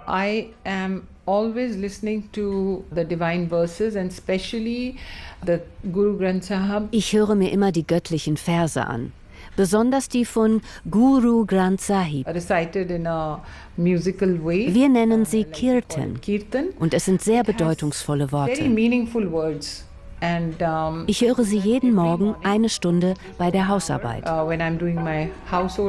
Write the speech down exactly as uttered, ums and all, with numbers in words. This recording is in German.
I am always listening to the divine verses and especially the Guru Granth Sahib. Ich höre mir immer die göttlichen Verse an, besonders die von Guru Granth Sahib. Recited in a musical way. Wir nennen sie Kirtan, Kirtan. Und es sind sehr bedeutungsvolle Worte. Very meaningful words. And, um, ich höre sie jeden Morgen eine Stunde bei der Hausarbeit. Uh, when I'm doing my household